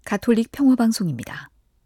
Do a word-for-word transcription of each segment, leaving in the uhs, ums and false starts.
가톨릭 평화방송입니다.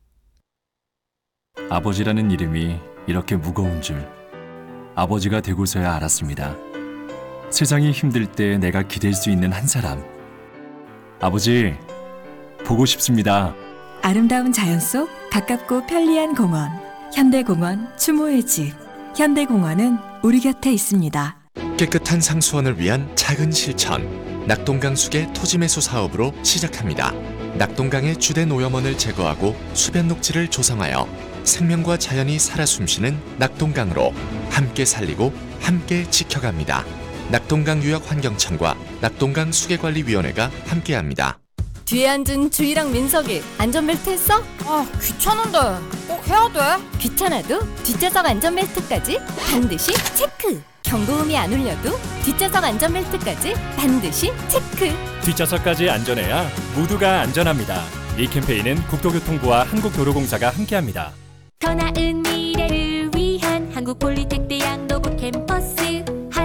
아버지라는 이름이 이렇게 무거운 줄 아버지가 되고서야 알았습니다. 세상이 힘들 때 내가 기댈 수 있는 한 사람. 아버지, 보고 싶습니다. 아름다운 자연 속 가깝고 편리한 공원. 현대공원 추모의 집. 현대공원은 우리 곁에 있습니다. 깨끗한 상수원을 위한 작은 실천. 낙동강수계 토지매수 사업으로 시작합니다. 낙동강의 주된 오염원을 제거하고 수변 녹지를 조성하여 생명과 자연이 살아 숨쉬는 낙동강으로 함께 살리고 함께 지켜갑니다. 낙동강 유역환경청과 낙동강 수계관리위원회가 함께합니다. 뒤에 앉은 주희랑 민석이 안전벨트 했어? 아, 귀찮은데 꼭 해야 돼? 귀찮아도 뒷좌석 안전벨트까지 반드시 체크! 경고음이 안 울려도 뒷좌석 안전벨트까지 반드시 체크! 뒷좌석까지 안전해야 모두가 안전합니다. 이 캠페인은 국토교통부와 한국도로공사가 함께합니다. 더 나은 미래를 위한 한국폴리텍대학 로봇 캠퍼스,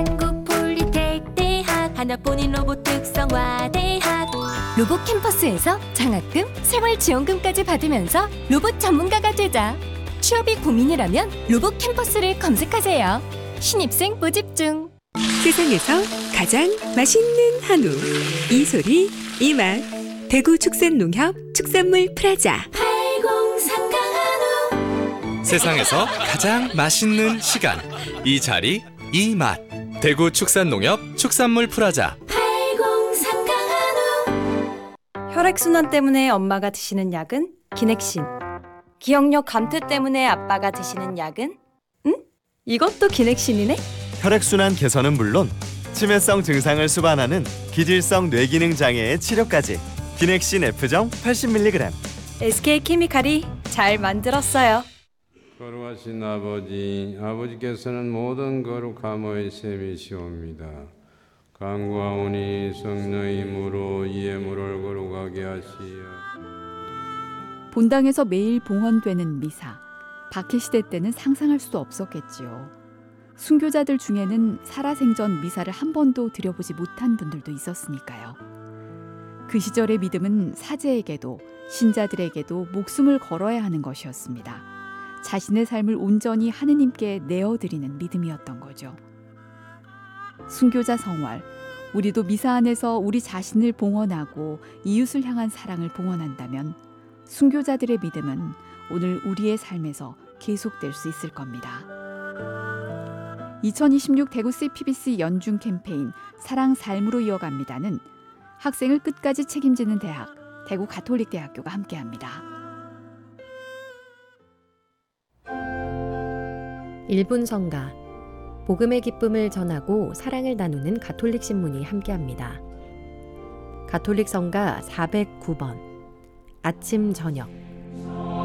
한국폴리텍대학 하나뿐인 로봇 특성화대학. 로봇 캠퍼스에서 장학금, 생활지원금까지 받으면서 로봇 전문가가 되자. 취업이 고민이라면 로봇 캠퍼스를 검색하세요. 신입생 모집 중. 세상에서 가장 맛있는 한우. 이 소리, 이 맛. 대구 축산농협 축산물 프라자. 팔공삼 강 한우. 세상에서 가장 맛있는 시간. 이 자리, 이 맛. 대구 축산농협 축산물 프라자. 팔공삼 강 한우. 혈액순환 때문에 엄마가 드시는 약은 기넥신. 기억력 감퇴 때문에 아빠가 드시는 약은? 응? 이것도 기넥신이네? 혈액순환 개선은 물론 치매성 증상을 수반하는 기질성 뇌기능 장애의 치료까지 기넥신 F정 팔십 밀리그램. 에스케이케미칼이 잘 만들었어요. 거룩하신 아버지, 아버지께서는 모든 거룩함의 셈이시옵니다. 간구하오니 성령의 힘으로 이 예물을 거룩하게 하시어. 본당에서 매일 봉헌되는 미사. 박해시대 때는 상상할 수도 없었겠지요. 순교자들 중에는 살아생전 미사를 한 번도 드려보지 못한 분들도 있었으니까요. 그 시절의 믿음은 사제에게도 신자들에게도 목숨을 걸어야 하는 것이었습니다. 자신의 삶을 온전히 하느님께 내어드리는 믿음이었던 거죠. 순교자 성활, 우리도 미사 안에서 우리 자신을 봉헌하고 이웃을 향한 사랑을 봉헌한다면 순교자들의 믿음은 오늘 우리의 삶에서 계속될 수 있을 겁니다. 이천이십육 대구 씨피비씨 연중 캠페인 사랑 삶으로 이어갑니다는 학생을 끝까지 책임지는 대학, 대구 가톨릭대학교가 함께합니다. 일 분 성가, 복음의 기쁨을 전하고 사랑을 나누는 가톨릭 신문이 함께합니다. 가톨릭 성가 사백구 번, 아침 저녁.